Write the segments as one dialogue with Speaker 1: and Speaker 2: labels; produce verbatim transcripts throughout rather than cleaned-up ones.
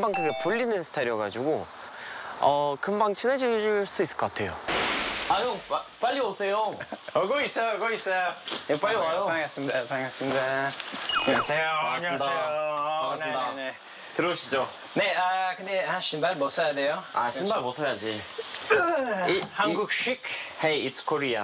Speaker 1: 금방 그게 볼리는 스타일이어가지고 어 금방 친해질 수 있을 것 같아요. 아 형 빨리 오세요.
Speaker 2: 오고 있어, 오고 있어.
Speaker 1: 예, 빨리 와요.
Speaker 2: 반갑습니다, 반갑습니다. 안녕하세요.
Speaker 1: 반갑습니다.
Speaker 2: 안녕하세요.
Speaker 1: 반갑습니다.
Speaker 2: 네, 네.
Speaker 1: 들어오시죠.
Speaker 2: 네, 아 근데 아, 신발 벗어야 돼요.
Speaker 1: 아 신발 벗어야지. 이,
Speaker 2: 한국식.
Speaker 1: Hey, it's Korea.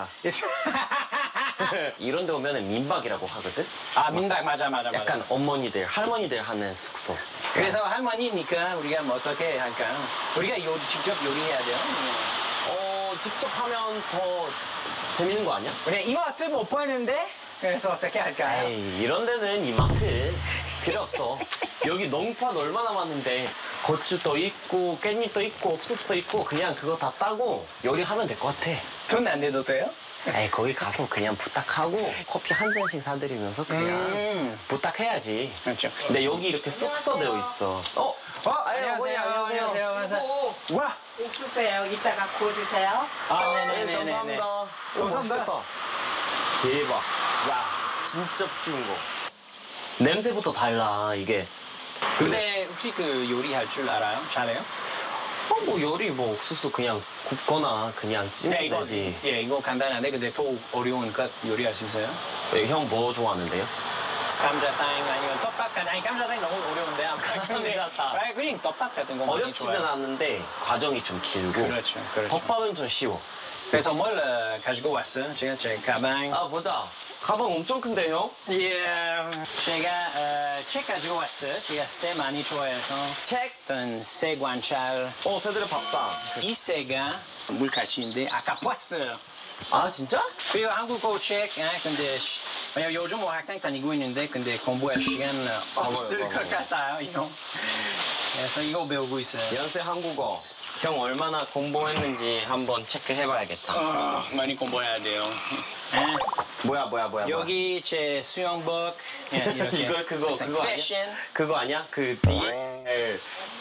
Speaker 1: 이런 데 오면 민박이라고 하거든?
Speaker 2: 아 민박 맞아 맞아 맞아.
Speaker 1: 약간 어머니들, 할머니들 하는 숙소.
Speaker 2: 그래서 할머니니까 우리가 뭐 어떻게 할까요? 우리가 요리 직접 요리해야 돼요.
Speaker 1: 어, 직접 하면 더 재밌는 거 아니야?
Speaker 2: 우리 이마트 못 보는데 그래서 어떻게 할까요?
Speaker 1: 에이, 이런 데는 이마트 필요 없어. 여기 농판 얼마나 많은데 고추도 있고 깻잎도 있고 옥수수도 있고 그냥 그거 다 따고 요리하면 될 것 같아.
Speaker 2: 돈 안 내도 돼요?
Speaker 1: 에이, 거기 가서 그냥 부탁하고 커피 한 잔씩 사드리면서 그냥
Speaker 2: 음.
Speaker 1: 부탁해야지.
Speaker 2: 그렇죠.
Speaker 1: 근데 여기 이렇게 숙소 되어 있어. 어?
Speaker 2: 어,
Speaker 1: 아유,
Speaker 2: 안녕하세요.
Speaker 1: 어머니,
Speaker 2: 안녕하세요. 안녕하세요.
Speaker 3: 오,
Speaker 2: 와.
Speaker 3: 옥수수예요. 이따가 구워 드세요.
Speaker 2: 아,
Speaker 1: 네,
Speaker 2: 네네네.
Speaker 1: 감사합니다. 오,
Speaker 2: 감사합니다.
Speaker 1: 맛있겠다. 대박.
Speaker 2: 와.
Speaker 1: 진짜 쉬운 거. 냄새부터 달라, 이게.
Speaker 2: 근데 혹시 그 요리할 줄 알아요? 잘해요?
Speaker 1: 어, 뭐 요리 뭐 옥수수 그냥 굽거나 그냥 찌면
Speaker 2: 이거,
Speaker 1: 되지.
Speaker 2: 예, 이거 간단한데 근데 더 어려우니까 요리할 수 있어요?
Speaker 1: 형 뭐 좋아하는데요?
Speaker 2: 감자탕 아니면 떡밥 같은 아니 감자탕 너무 어려운데 아무튼 근데
Speaker 1: 감자탕.
Speaker 2: 아니 그냥 떡밥 같은 거 많이
Speaker 1: 어렵지는
Speaker 2: 좋아해요.
Speaker 1: 않은데 과정이 좀 길고.
Speaker 2: 그렇죠, 그렇죠.
Speaker 1: 덮밥은 좀 쉬워.
Speaker 2: 그래서 뭘 어, 가지고 왔어요? 제가 제 가방.
Speaker 1: 아 보자. 가방 엄청 큰데 형?
Speaker 2: 예, 제가 어, 책 가지고 왔어요. 제가 새 많이 좋아해서
Speaker 1: 책.
Speaker 2: 어떤 새 관찰.
Speaker 1: 어 새들의 밥상.
Speaker 2: 이 새가 물가치인데 아까 봤어요.
Speaker 1: 아 진짜?
Speaker 2: 그리고 한국어 책, 아, 근데 시- 왜냐면 요즘 뭐 학당 다니고 있는데 근데 공부할 시간 없을
Speaker 1: 봐봐요,
Speaker 2: 것 같아요, 이거. 그래서 이거 배우고 있어요.
Speaker 1: 연세 한국어. 형 얼마나 공부했는지 한번 체크해봐야겠다.
Speaker 2: 어, 많이 공부해야 돼요. 아,
Speaker 1: 뭐야 뭐야 뭐야.
Speaker 2: 여기 제 수영복 예, 이렇게.
Speaker 1: 이거 그거
Speaker 2: 항상
Speaker 1: 그거 아니야?
Speaker 2: 패션.
Speaker 1: 그거 아니야? 그 D L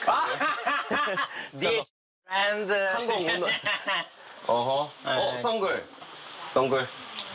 Speaker 1: D
Speaker 2: 브랜드.
Speaker 1: 항공 오너. 어허. 어
Speaker 2: 네.
Speaker 1: 선글. 선글.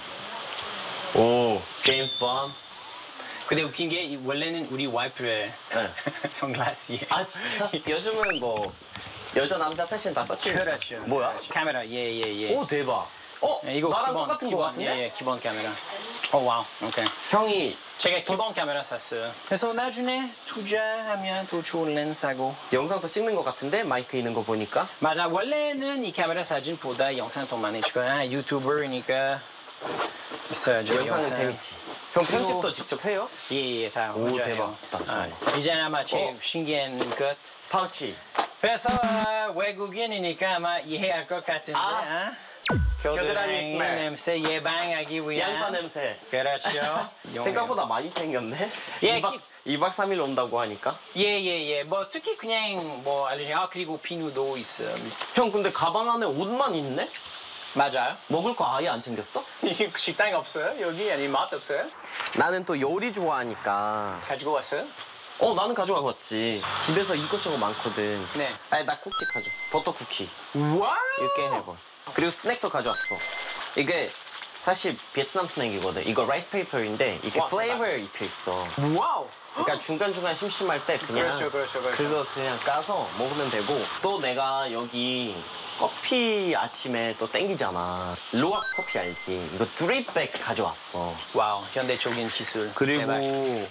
Speaker 1: 오 제임스 본.
Speaker 2: 근데 웃긴 게 이- 원래는 우리 와이프의
Speaker 1: 네.
Speaker 2: 선글라스예요.
Speaker 1: 아 진짜? 요즘은 뭐 여자 남자 패션 다 섞이니까.
Speaker 2: 그렇죠.
Speaker 1: 뭐야?
Speaker 2: 그렇죠. 카메라 예예 예.
Speaker 1: 오 대박. 어?
Speaker 2: 예, 이거
Speaker 1: 나랑
Speaker 2: 기본,
Speaker 1: 똑같은
Speaker 2: 기본,
Speaker 1: 거 같은데?
Speaker 2: 예, 예, 기본 카메라. 오 와우. 오케이.
Speaker 1: 형이
Speaker 2: 제가 기본 카메라 샀어요. 그래서 나중에 투자하면 더 좋은 렌즈 사고.
Speaker 1: 영상도 찍는 거 같은데 마이크 있는 거 보니까.
Speaker 2: 맞아. 원래는 이 카메라 사진보다 영상 더 많이 찍어요. 아, 유튜버니까 있어야죠.
Speaker 1: 영상은
Speaker 2: 영상.
Speaker 1: 재밌지. 형 편집도 직접 해요?
Speaker 2: 예예 다
Speaker 1: 오,
Speaker 2: 혼자
Speaker 1: 대박.
Speaker 2: 해요.
Speaker 1: 딱 좋아요.
Speaker 2: 아, 이제 아마 제일
Speaker 1: 어?
Speaker 2: 신기한 것.
Speaker 1: 파우치.
Speaker 2: 그래서 아, 외국인이니까 아마 이해할 것 같은데.
Speaker 1: 아.
Speaker 2: 아?
Speaker 1: 겨드랑이 스멜.
Speaker 2: 냄새 예방하기 위한.
Speaker 1: 양파 냄새.
Speaker 2: 그렇죠.
Speaker 1: 생각보다 많이 챙겼네.
Speaker 2: 예,
Speaker 1: 이 박 이 박 삼 일 온다고 하니까.
Speaker 2: 예예예. 뭐 특히 그냥 뭐 알려진 아 그리고 비누도 있어.
Speaker 1: 형 근데 가방 안에 옷만 있네?
Speaker 2: 맞아요.
Speaker 1: 먹을 거 아예 안 챙겼어?
Speaker 2: 식당 없어요? 여기 아니 맛 없어요?
Speaker 1: 나는 또 요리 좋아하니까.
Speaker 2: 가지고 왔어요?
Speaker 1: 어 나는 가져가고 왔지. 집에서 이것저것 많거든.
Speaker 2: 네.
Speaker 1: 아니 나 쿠키 가져. 버터 쿠키.
Speaker 2: 와우.
Speaker 1: 이렇게 해봐. 그리고 스낵도 가져왔어. 이게 사실 베트남 스낵이거든. 이거 라이스 페이퍼인데 이게
Speaker 2: 와,
Speaker 1: 플레이버 입혀 있어.
Speaker 2: 와우.
Speaker 1: 그러니까 중간중간 심심할 때 그냥
Speaker 2: 그렇죠, 그렇죠, 그렇죠.
Speaker 1: 그거 그냥 까서 먹으면 되고 또 내가 여기 커피 아침에 또 땡기잖아. 로아 커피 알지? 이거 드립백 가져왔어.
Speaker 2: 와우. 현대적인 기술.
Speaker 1: 그리고
Speaker 2: 대박.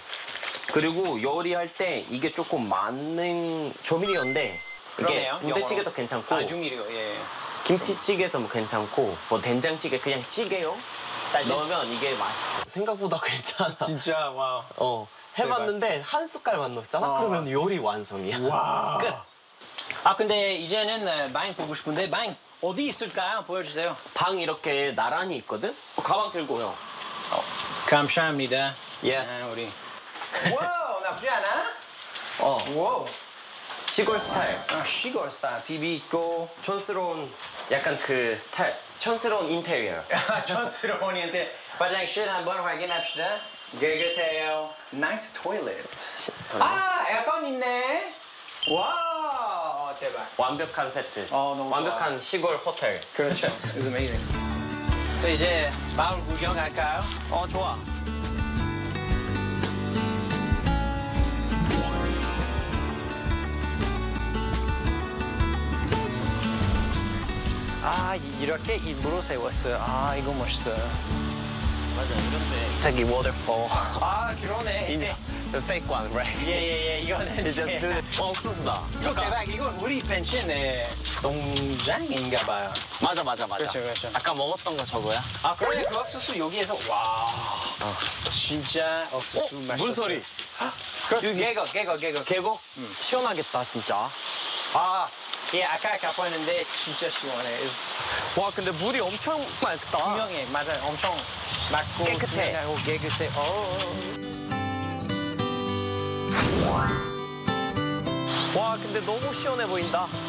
Speaker 1: 그리고 요리할 때 이게 조금 많은 조미료인데 이게
Speaker 2: 그러네요,
Speaker 1: 부대찌개도
Speaker 2: 영어로.
Speaker 1: 괜찮고
Speaker 2: 아 중미료 예.
Speaker 1: 김치찌개도 뭐 괜찮고 뭐 된장찌개 그냥 찌개요
Speaker 2: 사실
Speaker 1: 넣으면 이게 맛있어. 생각보다 괜찮아.
Speaker 2: 진짜 와우.
Speaker 1: 어 해봤는데 한 숟갈만 넣었잖아.
Speaker 2: 어.
Speaker 1: 그러면 요리 완성이야.
Speaker 2: 와.
Speaker 1: 끝.
Speaker 2: 아 근데 이제는 어, 방 보고 싶은데 방 어디 있을까요? 보여주세요.
Speaker 1: 방 이렇게 나란히 있거든. 어, 가방 들고 형.
Speaker 2: 감사합니다.
Speaker 1: 예스.
Speaker 2: 아, 우리. 와우 나쁘지 않아?
Speaker 1: 어
Speaker 2: 와우.
Speaker 1: 시골 스타일.
Speaker 2: 아, 시골 스타일 티비 있고.
Speaker 1: 촌스러운 약간 그 스타일. 촌스러운 인테리어.
Speaker 2: 촌스러운이한테 화장실 한번 확인합시다. 깨끗해요. 나이스 토일렛. 아 에어컨 있네. 와 대박.
Speaker 1: 완벽한 세트.
Speaker 2: 어, 너무
Speaker 1: 완벽한
Speaker 2: 좋아요.
Speaker 1: 시골 호텔.
Speaker 2: 그렇죠. It's amazing. 저 이제 마을 구경 갈까요?
Speaker 1: 어 좋아.
Speaker 2: 아, 이- 이렇게 일부러 세웠어요. 아, 이거 멋있어요.
Speaker 1: 맞아, 이런데.
Speaker 2: 저기 waterfall. 아, 그러네.
Speaker 1: 이제 the fake one, right?
Speaker 2: 예, 예, 예. 이거는
Speaker 1: You just do it. 어, 옥수수다.
Speaker 2: 이거 대박. 이거 우리 펜션의 농장인가 봐요.
Speaker 1: 맞아, 맞아, 맞아.
Speaker 2: 그렇죠, 그렇죠.
Speaker 1: 아까 먹었던 거 저거야?
Speaker 2: 아, 그러네. 그 옥수수 여기에서 와. 진짜 옥수수 맛있어.
Speaker 1: 물소리.
Speaker 2: 그 개거, 개거, 개거.
Speaker 1: 계곡? 시원하겠다, 진짜.
Speaker 2: 아, 예, 아까 가봤는데 진짜 시원해.
Speaker 1: 와, 근데 물이 엄청 맑다.
Speaker 2: 분명해, 맞아요. 엄청 맑고
Speaker 1: 깨끗해.
Speaker 2: 투명하고 깨끗해. 어.
Speaker 1: 와, 근데 너무 시원해 보인다.